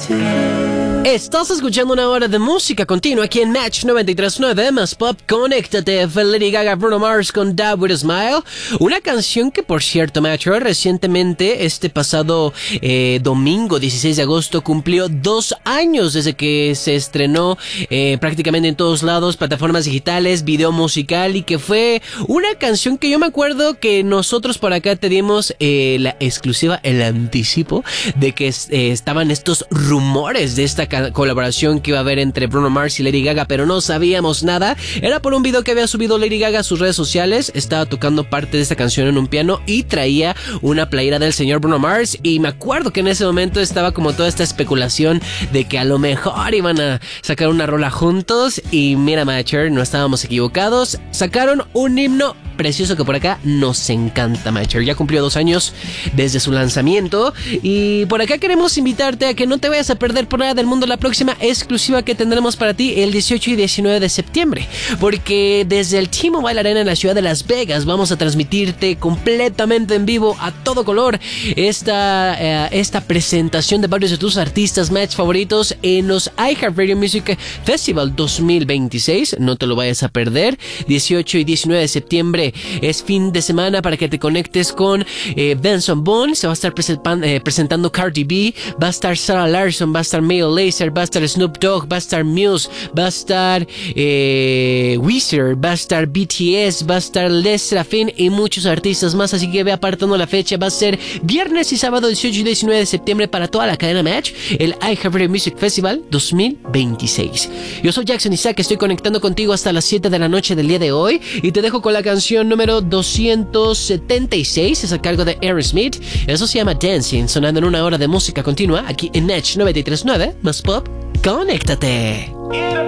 Estás escuchando una hora de música continua aquí en Match 93.9 más Pop. Conéctate, Lady Gaga, Bruno Mars con Die With A Smile. Una canción que, por cierto, Match, recientemente, este pasado domingo 16 de agosto, cumplió 2 años desde que se estrenó prácticamente en todos lados, plataformas digitales, video musical, y que fue una canción que yo me acuerdo que nosotros por acá te dimos la exclusiva, el anticipo de que estaban estos rumores de esta colaboración que iba a haber entre Bruno Mars y Lady Gaga, pero no sabíamos nada. Era por un video que había subido Lady Gaga a sus redes sociales. Estaba tocando parte de esta canción en un piano y traía una playera del señor Bruno Mars, y me acuerdo que en ese momento estaba como toda esta especulación de que a lo mejor iban a sacar una rola juntos, y mira, Matcher, no estábamos equivocados. Sacaron un himno precioso que por acá nos encanta, Matcher. Ya cumplió 2 años desde su lanzamiento, y por acá queremos invitarte a que no te vayas a perder por nada del mundo la próxima exclusiva que tendremos para ti el 18 y 19 de septiembre, porque desde el T-Mobile Arena en la ciudad de Las Vegas vamos a transmitirte completamente en vivo, a todo color, esta presentación de varios de tus artistas Match favoritos en los iHeartRadio Music Festival 2026. No te lo vayas a perder. 18 y 19 de septiembre es fin de semana para que te conectes con Benson Boone. Se va a estar presentando Cardi B, va a estar Sarah Larson, va a estar Mayo Lazer, va a estar Snoop Dogg, va a estar Muse, va a estar Weezer, va a estar BTS, va a estar Les Seraphine y muchos artistas más, así que ve apartando la fecha. Va a ser viernes y sábado 18 y 19 de septiembre para toda la cadena Match, el iHeartRadio Music Festival 2026. Yo soy Jackson Isaac, estoy conectando contigo hasta las 7 de la noche del día de hoy, y te dejo con la canción número 276, es a cargo de Aerosmith. Eso se llama Dancing, sonando en una hora de música continua aquí en Match 93.9 más Pop. Conéctate.